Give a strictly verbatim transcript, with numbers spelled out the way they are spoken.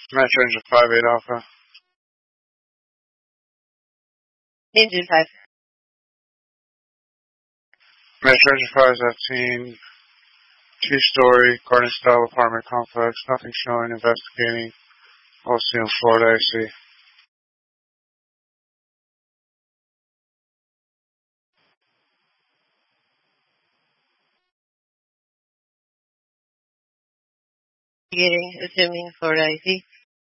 Match range of five eight Alpha. Engine five. Match range of five fifteen. Two-story, garden-style apartment complex. Nothing showing. Investigating. We'll see in Florida, I see. Getting, assuming Florida I C.